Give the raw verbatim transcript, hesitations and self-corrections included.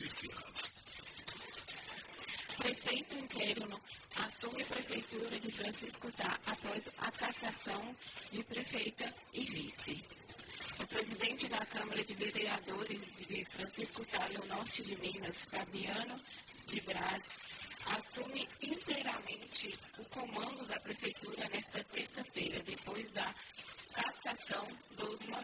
Noticias. Prefeito interino assume a prefeitura de Francisco Sá após a cassação de prefeita e vice. O presidente da Câmara de Vereadores de Francisco Sá, no norte de Minas, Fabiano de Braz, assume inteiramente o comando da prefeitura nesta terça-feira, depois da cassação dos mandatos.